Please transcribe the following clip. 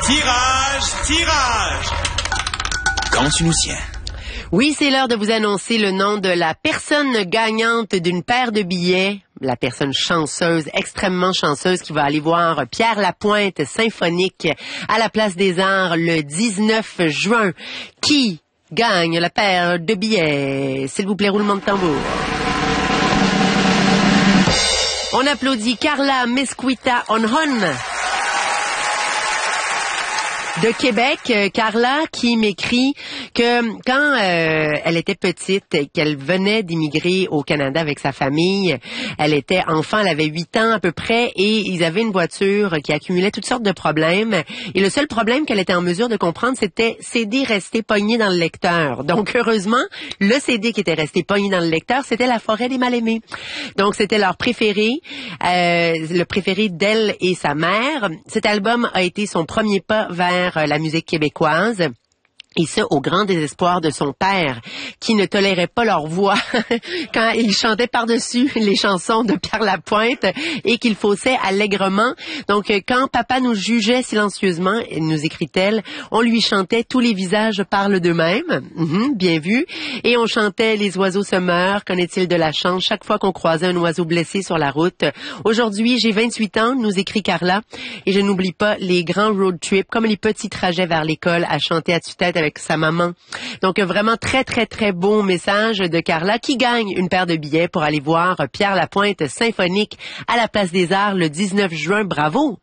Tirage. Quand tu nous tiens. Oui, c'est l'heure de vous annoncer le nom de la personne gagnante d'une paire de billets. La personne chanceuse, extrêmement chanceuse, qui va aller voir Pierre Lapointe symphonique à la Place des Arts le 19 juin. Qui gagne la paire de billets? S'il vous plaît, roulement de tambour. On applaudit Carla Mesquita Onhon de Québec. Carla qui m'écrit que quand elle était petite, qu'elle venait d'immigrer au Canada avec sa famille, elle était enfant, elle avait 8 ans à peu près, et ils avaient une voiture qui accumulait toutes sortes de problèmes. Et le seul problème qu'elle était en mesure de comprendre, c'était CD resté pogné dans le lecteur. Donc heureusement, le CD qui était resté pogné dans le lecteur, c'était La Forêt des Mal-Aimés. Donc c'était leur préféré, le préféré d'elle et sa mère. Cet album a été son premier pas vers la musique québécoise. Et ça, au grand désespoir de son père, qui ne tolérait pas leur voix quand ils chantaient par-dessus les chansons de Pierre Lapointe et qu'il faussait allègrement. Donc, quand papa nous jugeait silencieusement, nous écrit-elle, on lui chantait « Tous les visages parlent d'eux-mêmes ». Bien vu. Et on chantait « Les oiseaux se meurent, qu'en est-il de la chance ?» chaque fois qu'on croisait un oiseau blessé sur la route. Aujourd'hui, j'ai 28 ans, nous écrit Carla, et je n'oublie pas les grands road trips, comme les petits trajets vers l'école à chanter à tue-tête avec sa maman. Donc vraiment très très très beau message de Carla qui gagne une paire de billets pour aller voir Pierre Lapointe symphonique à la Place des Arts le 19 juin. Bravo!